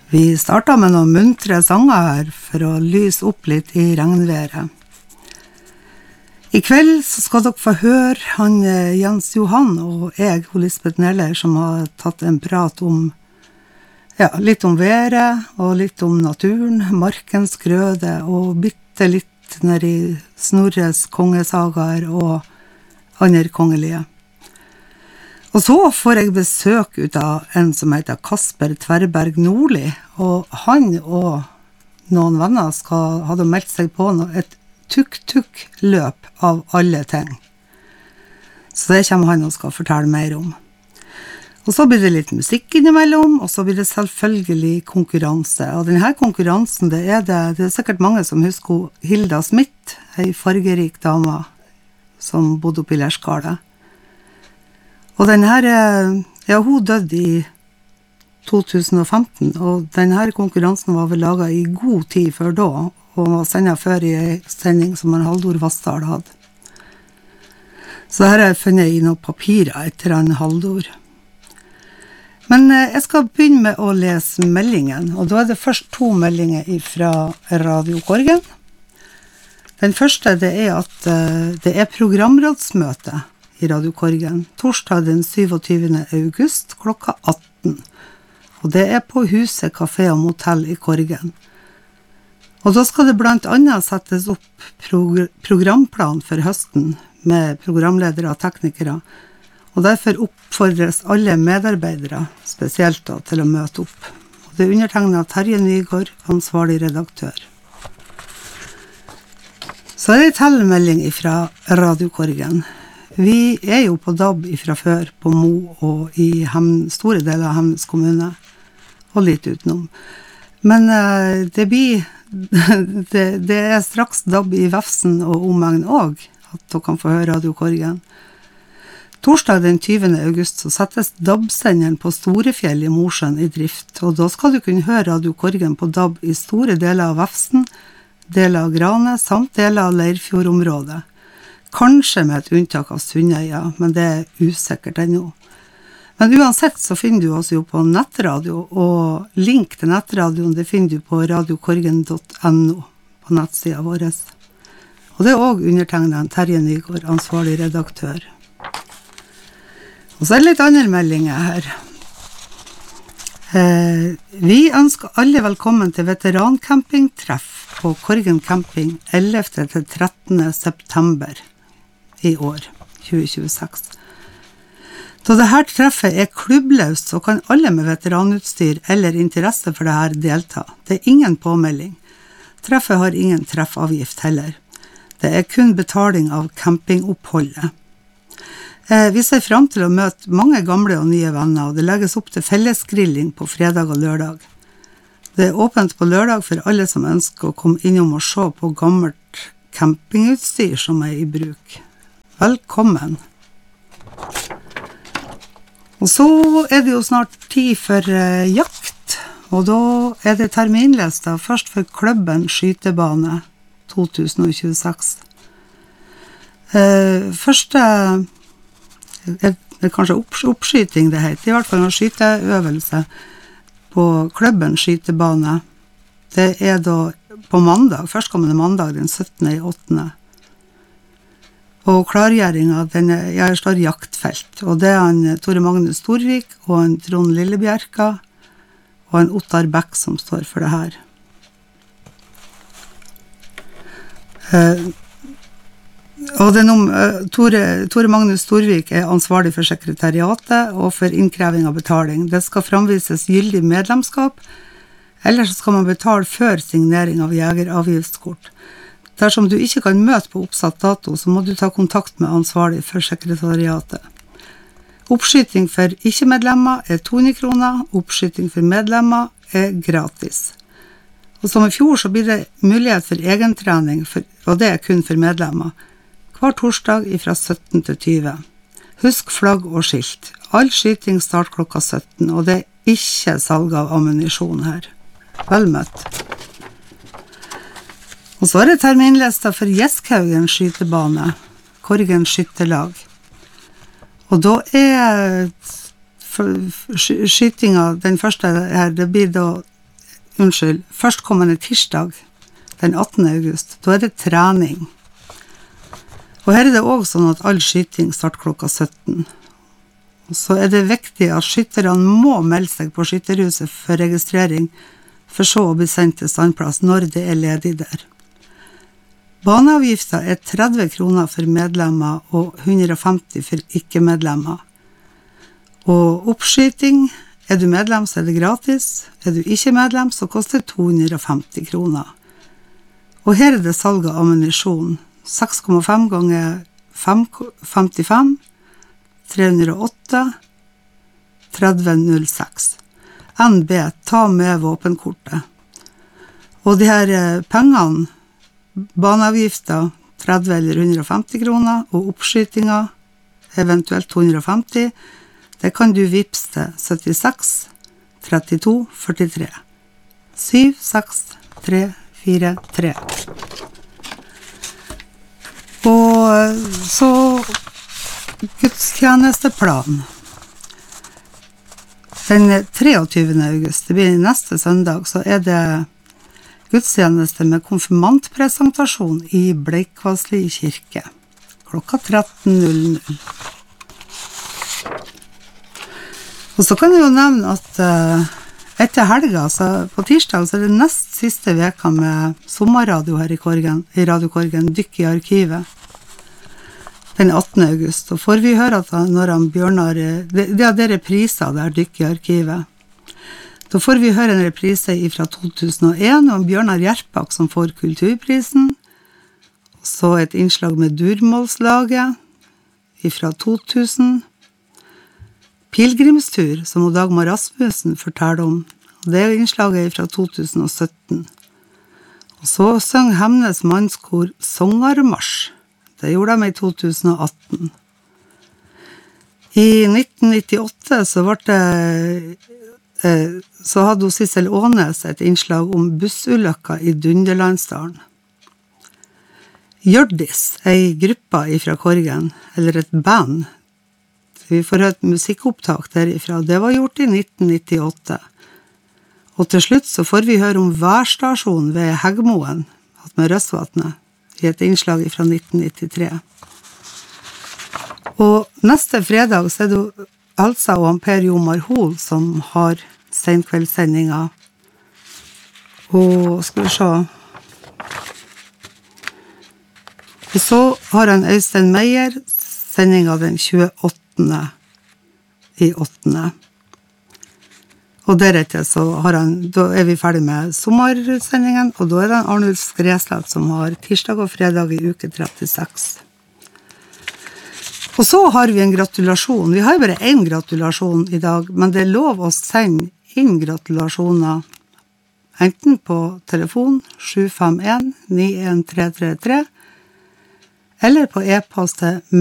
Vi startet med noen muntre sanger her for å lyse opp litt i regnværet. I kveld så skal dere få høre han Jens Johan og jeg, Lisbeth Neller, som har tatt en prat om litt om været og litt om naturen, markens grøde og bitte litt ned i Snorres kongesagaer og andre kongelige. Og så får jeg besøk ut av en som heter Kasper Tverberg Nordli, og han og noen venner hadde meldt seg på et tuk-tuk-løp av alle ting. Så det kommer han og skal fortelle mer om. Og så blir det litt musikk innimellom, og så blir det selvfølgelig konkurranse. Og denne konkurransen, det er sikkert mange som husker Hilda Smith, en fargerik dame som bodde oppe i Lerskalet. Og hun døde i 2015, og denne konkurransen var vel laget i god tid før da, og var sendet før i en sending som Haldor Vassdal hadde. Så her har jeg funnet i noen papirer etter Haldor. Men jeg skal begynne med å lese meldingen, og da er det først 2 meldinger fra Radio Korgen. Den første det er at det er programrådsmøte i Radio Korgen, torsdag den 27. august klokka 18. Og det er på Huset Café og Motell i Korgen. Og da skal det blant annet settes opp programplan for høsten med programledere og teknikere, og derfor oppfordres alle medarbeidere, spesielt da, til å møte opp. Og det er undertegnet av Terje Nygård, ansvarlig redaktør. Så er det en tilmelding fra Radio Korgen. Vi er jo på DAB fra før, på Mo og i store deler av Hemnes kommune, og litt utenom. Men det er straks DAB i Vefsn og omegn også, at dere kan få høre Radio Korgen. Torsdag den 20. august så settes DAB-senderen på Storefjell i Mosjøen i drift, og da skal du kunne høre Radio Korgen på DAB i store deler av Vefsn, deler av Grane, samt deler av Leirfjordområdet. Kanskje med et unntak av Sundøya, men det er usikkert ennå. Men uansett så finner du oss jo på nettradio, og link til nettradioen det finner du på radiokorgen.no på nettsiden vår. Og det er også undertegnet Terje Nygård, ansvarlig redaktør. Og så er det litt andre meldinger her. Vi ønsker alle velkommen til veterancampingtreff på Korgen camping 11. til 13. september i år, 2026. Da dette treffet er klubbløst, så kan alle med veteranutstyr eller interesse for dette delta. Det er ingen påmelding. Treffet har ingen treffavgift heller. Det er kun betaling av campingoppholdet. Vi ser frem til å møte mange gamle og nye venner, og det legges opp til fellesgrilling på fredag og lørdag. Det er åpent på lørdag for alle som ønsker å komme innom og se på gammelt campingutstyr som er i bruk. Velkommen! Og så er det jo snart tid for jakt, og da er det terminlista først for klubben skytebane 2026. Første er kanskje oppskyting det heter, i hvert fall en skyteøvelse på klubben skytebane. Det er da på mandag, førstkommende mandag den 17. i 8. Og klargjøringen, jeg står jaktfelt, og det er Tore Magnus Storvik og Trond Lillebjerka og Ottar Beck som står for det her. Og Tore Magnus Storvik er ansvarlig for sekretariatet og for innkreving av betaling. Det skal framvises gyldig medlemskap, eller så skal man betale før signering av jegeravgiftskort. Dersom du ikke kan møte på oppsatt dato, så må du ta kontakt med ansvarlig for sekretariatet. Oppskyting for ikke-medlemmer er 200 kroner, oppskyting for medlemmer er gratis. Og som i fjor så blir det mulighet for egentrening, og det er kun for medlemmer, hver torsdag fra 17 til 20. Husk flagg og skilt. All skyting start klokka 17, og det er ikke salg av ammunisjon her. Vel møtt. Og så er det terminlista for Gjeskaugen skytebane, Korgen skyttelag. Og da er skytinga, den første her, det blir da førstkommende tirsdag, den 18. august, da det trening. Og her det også sånn at all skyting starter klokka 17. Og så det viktig at skytterne må melde seg på skytterhuset for registrering, for så å bli sendt til standplass når det ledig der. Baneavgiften 30 kroner for medlemmer og 150 for ikke-medlemmer. Og oppskyting, du medlem så det gratis, du ikke medlem så koster 250 kroner. Og her det salg av ammunisjon, 6,5 ganger 55, 308, 3006. NB, ta med våpenkortet. Og de her pengene, baneavgifter 30 eller 150 kroner, og oppskytinger, eventuelt 250, det kan du vipse til 76 32 43. 7 6 3 4 3. Og så gudstjenesteplan. Den 23. august, det blir neste søndag, så det gudstjeneste med konfirmantpresentasjon i Bleikvassli kirke, klokka 13.00. Og så kan jeg jo nevne at etter helga, så på tirsdag, så det nest siste veka med sommerradio her i Korgen, i Radio Korgen, Dykk i arkivet, den 18. august. Og får vi høre at når han Bjørnar, det repriser der, Dykk i arkivet, da får vi høre en reprise fra 2001, og Bjørnar Gjerpak som får kulturprisen, så et innslag med Durmålslaget fra 2000, Pilgrimstur, som Dagmar Rasmussen forteller om, og det innslaget fra 2017. Og så sang Hemnes mannskor Songarmarsj, det gjorde de i 2018. I 1998 så hadde Sissel Ånes et innslag om bussulykka i Dunderlandsdalen. Hjørdis, ei gruppa fra Korgen, eller et band, vi får høre et musikkopptak derifra, det var gjort i 1998. Og til slutt så får vi høre om værstasjonen ved Heggmoen, med Røsvatnet, i et innslag fra 1993. Og neste fredag så det Elsa og Per Jomar Hol som har senkveldssendinga. Og skal vi se. Og så har han Øystein Meyer sendinga den 28. i 8. Og deretter så har han, da vi ferdig med sommersendingen, og da det Arnulf Skreslett som har tirsdag og fredag i uke 36. Og så har vi en gratulasjon. Vi har bare en gratulasjon i dag, men det lov å sende inn gratulasjoner, enten på telefon 751 91333, eller på e-post til